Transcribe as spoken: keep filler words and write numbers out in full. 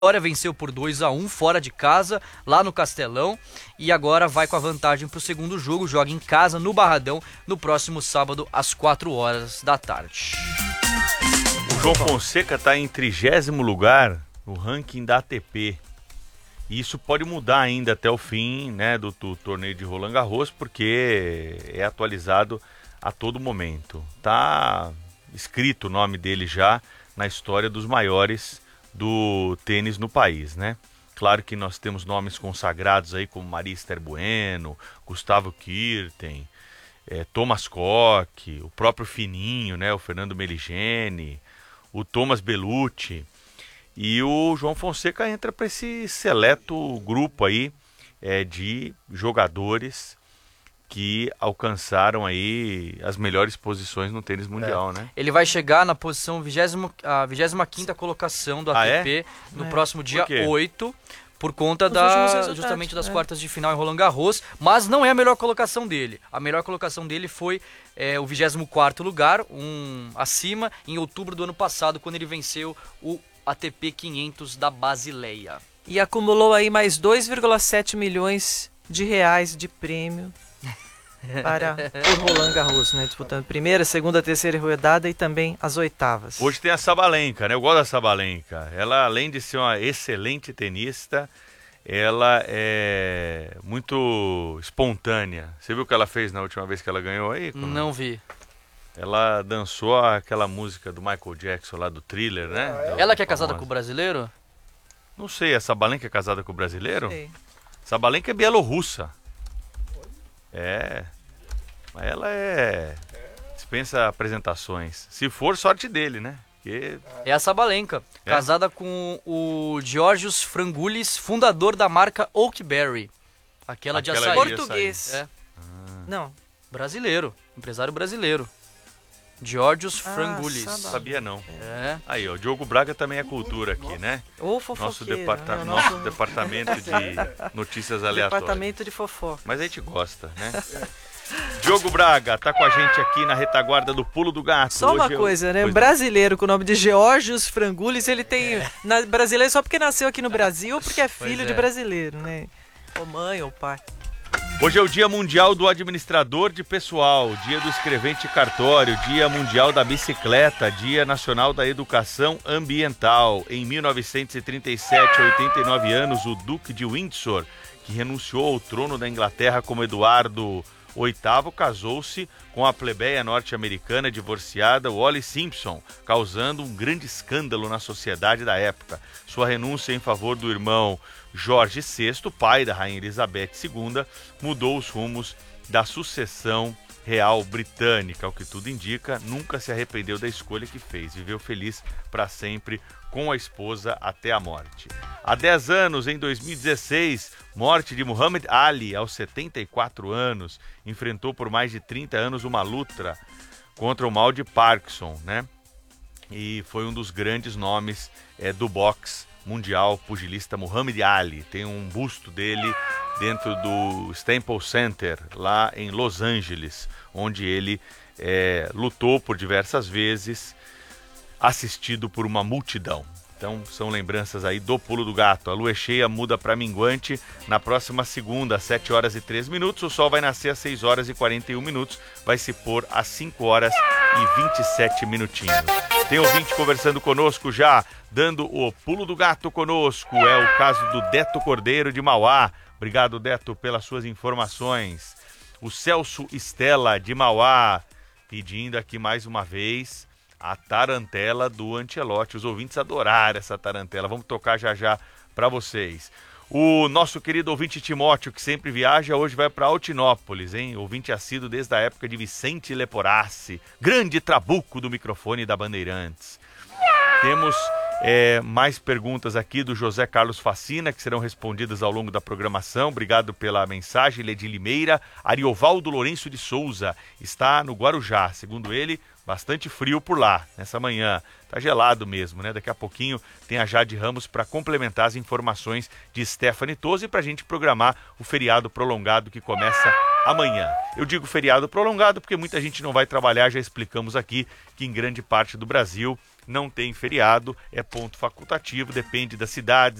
Vitória venceu por dois a um fora de casa, lá no Castelão, e agora vai com a vantagem para o segundo jogo, joga em casa no Barradão no próximo sábado às quatro horas da tarde. O João Fonseca está em trigésimo lugar no ranking da A T P. E isso pode mudar ainda até o fim, né, do, do torneio de Roland Garros, porque é atualizado a todo momento. Tá escrito o nome dele já na história dos maiores do tênis no país, né? Claro que nós temos nomes consagrados aí como Maria Esther Bueno, Gustavo Kirten, é, Thomas Koch, o próprio Fininho, né? O Fernando Meligeni, o Thomas Bellucci, e o João Fonseca entra para esse seleto grupo aí é, de jogadores que alcançaram aí as melhores posições no tênis mundial, é. né? Ele vai chegar na posição vigésima, a vigésima quinta colocação do A T P ah, é? no é. próximo dia oito, por conta da, justamente das é. quartas de final em Roland Garros, mas não é a melhor colocação dele. A melhor colocação dele foi é, o vigésimo quarto lugar, um acima, em outubro do ano passado, quando ele venceu o A T P quinhentos da Basileia. E acumulou aí mais dois vírgula sete milhões de reais de prêmio para o Roland Garros, né? Disputando primeira, segunda, terceira rodada e também as oitavas. Hoje tem a Sabalenka, né? Eu gosto da Sabalenka. Ela, além de ser uma excelente tenista, ela é muito espontânea. Você viu o que ela fez na última vez que ela ganhou aí? Como... Não vi. Ela dançou aquela música do Michael Jackson lá do Thriller, né? Ah, é? Ela que é casada com o brasileiro? Não sei, a Sabalenka é casada com o brasileiro? Sei. Sabalenka é bielorrussa. É, mas ela é... dispensa apresentações. Se for, sorte dele, né? Porque... É a Sabalenka, é? casada com o Georgios Frangoulis, fundador da marca Oakberry. Aquela, Aquela de açaí. Português. É. Ah. Não. Brasileiro, empresário brasileiro. Georgios ah, Frangoulis. Sabia não. É. Aí, ó, o Diogo Braga também é cultura aqui, né? Ô, nosso, departa né? nosso departamento de notícias aleatórias. Departamento de fofoca. Mas a gente gosta, né? Diogo Braga tá com a gente aqui na retaguarda do Pulo do Gato. Só uma Hoje coisa, eu... né? Um brasileiro com o nome de Georgios Frangoulis, ele tem... É. Na, brasileiro só porque nasceu aqui no Brasil ou porque é filho é. de brasileiro, né? Ou mãe ou pai. Hoje é o Dia Mundial do Administrador de Pessoal, Dia do Escrevente Cartório, Dia Mundial da Bicicleta, Dia Nacional da Educação Ambiental. Em mil novecentos e trinta e sete, oitenta e nove anos, o Duque de Windsor, que renunciou ao trono da Inglaterra como Eduardo oitavo, casou-se com a plebeia norte-americana divorciada Wallis Simpson, causando um grande escândalo na sociedade da época. Sua renúncia em favor do irmão Jorge sexto, pai da rainha Elizabeth segunda, mudou os rumos da sucessão real britânica. Ao que tudo indica, nunca se arrependeu da escolha que fez. Viveu feliz para sempre com a esposa até a morte. Há dez anos, em dois mil e dezesseis, morte de Muhammad Ali, aos setenta e quatro anos. Enfrentou por mais de trinta anos uma luta contra o mal de Parkinson, né? E foi um dos grandes nomes é, do boxe mundial, pugilista Muhammad Ali. Tem um busto dele dentro do Staples Center, lá em Los Angeles, onde ele é, lutou por diversas vezes, assistido por uma multidão. Então são lembranças aí do Pulo do Gato. A lua é cheia, muda para minguante na próxima segunda, às sete horas e três minutos. O sol vai nascer às seis horas e quarenta e um minutos, vai se pôr às cinco horas e vinte e sete minutinhos. Tem ouvinte conversando conosco já, dando o Pulo do Gato conosco. É o caso do Deto Cordeiro de Mauá. Obrigado, Deto, pelas suas informações. O Celso Estela de Mauá, pedindo aqui mais uma vez a tarantela do Ancelotti. Os ouvintes adoraram essa tarantela. Vamos tocar já já para vocês. O nosso querido ouvinte Timóteo, que sempre viaja, hoje vai para Altinópolis, hein? Ouvinte assíduo desde a época de Vicente Leporassi, grande trabuco do microfone da Bandeirantes. Temos é, mais perguntas aqui do José Carlos Facina, que serão respondidas ao longo da programação. Obrigado pela mensagem. Ele é de Limeira. Ariovaldo Lourenço de Souza está no Guarujá. Segundo ele, bastante frio por lá, nessa manhã. Tá gelado mesmo, né? Daqui a pouquinho tem a Jade Ramos para complementar as informações de Stephanie Toso e para a gente programar o feriado prolongado que começa amanhã. Eu digo feriado prolongado porque muita gente não vai trabalhar, já explicamos aqui que em grande parte do Brasil não tem feriado, é ponto facultativo, depende das cidades,